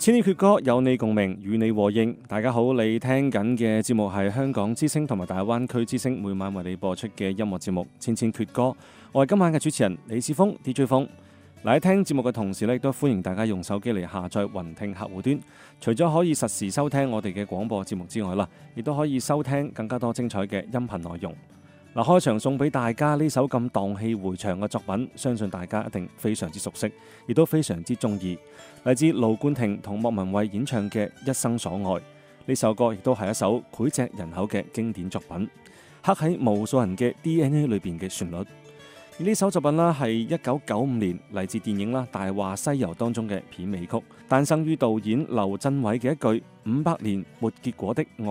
千千闕歌有你共鳴，與你和應。大家好，你聽緊嘅節目係香港之聲同埋大灣區之聲每晚為你播出嘅音樂節目《千千闕歌》。我係今晚嘅主持人李志峰 DJ 峰。嗱，喺聽節目嘅同時咧，亦都歡迎大家用手機嚟下載雲聽客戶端。除咗可以實時收聽我哋嘅廣播節目之外啦，亦都可以收聽更加多精彩嘅音頻內容。嗱，開場送俾大家呢首咁蕩氣迴腸嘅作品，相信大家一定非常之熟悉，亦都非常之中意。嚟自盧冠廷同莫文蔚演唱嘅《一生所愛》，呢首歌亦都係一首膾炙人口嘅經典作品，刻喺無數人嘅 DNA 裏邊嘅旋律。而呢首作品啦，係1995年嚟自電影啦《大話西遊》當中嘅片尾曲，誕生於導演劉鎮偉嘅一句500年沒結果的愛